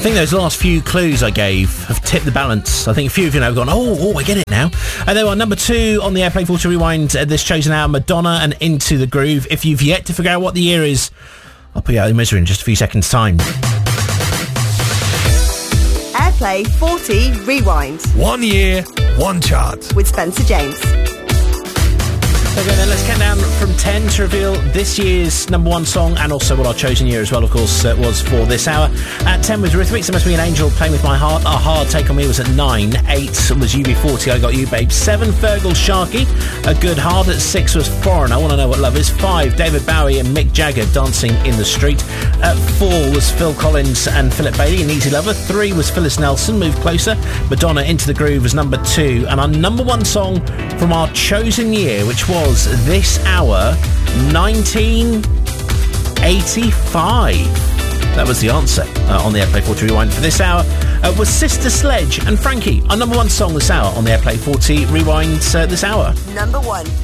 think those last few clues I gave have tipped the balance. I think a few of you have gone, oh, I get it now. And they were number 2 on the Airplay 40 Rewind this chosen hour, Madonna and Into the Groove. If you've yet to figure out what the year is, I'll put you out of misery in just a few seconds' time. Airplay 40 Rewind. 1 year, 1 chart. With Spencer James. Okay, then let's count down from 10 to reveal this year's number 1 song, and also what our chosen year as well, of course, was for this hour. At 10 was Rhythmics, It Must Be an Angel, Playing With My Heart. A Hard Take On Me was at 9. 8 was UB40, I Got You, Babe. 7, Fergal, Sharky, A Good Heart. At 6 was Foreigner, I Want to Know What Love Is. 5, David Bowie and Mick Jagger, Dancing in the Street. At 4 was Phil Collins and Philip Bailey, An Easy Lover. 3 was Phyllis Nelson, Move Closer. Madonna, Into the Groove was number 2. And our number 1 song from our chosen year, which was this hour, 1985. That was the answer on the Airplay 40 Rewind for this hour. Was Sister Sledge and Frankie, our number 1 song this hour on the Airplay 40 Rewind this hour. Number 1.